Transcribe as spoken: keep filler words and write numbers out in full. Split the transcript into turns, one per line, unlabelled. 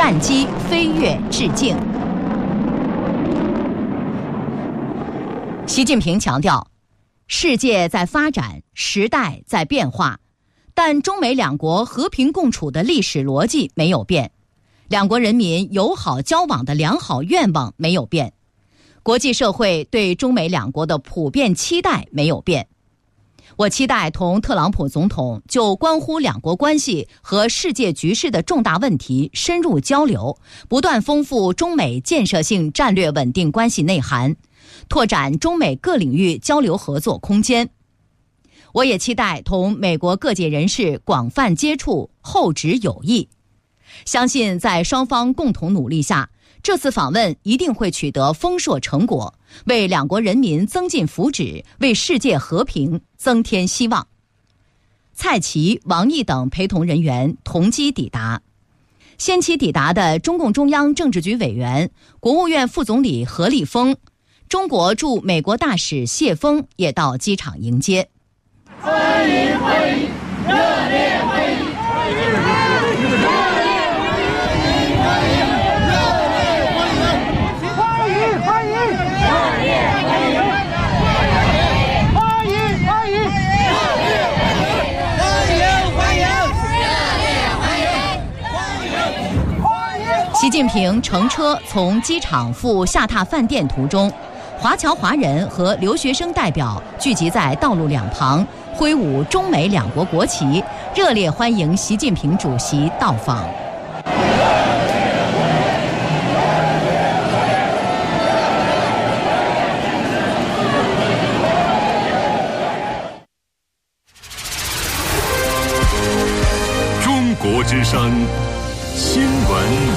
战机飞跃致敬。习近平强调，世界在发展，时代在变化，但中美两国和平共处的历史逻辑没有变，两国人民友好交往的良好愿望没有变，国际社会对中美两国的普遍期待没有变。我期待同特朗普总统就关乎两国关系和世界局势的重大问题深入交流，不断丰富中美建设性战略稳定关系内涵，拓展中美各领域交流合作空间。我也期待同美国各界人士广泛接触，厚植友谊。相信在双方共同努力下，这次访问一定会取得丰硕成果，为两国人民增进福祉，为世界和平增添希望。蔡奇、王毅等陪同人员同机抵达。先期抵达的中共中央政治局委员、国务院副总理何立峰、中国驻美国大使谢锋也到机场迎接。
欢迎欢迎，热烈欢迎！
习近平乘车从机场赴下榻饭店途中，华侨华人和留学生代表聚集在道路两旁，挥舞中美两国国旗，热烈欢迎习近平主席到访。
中国之声新闻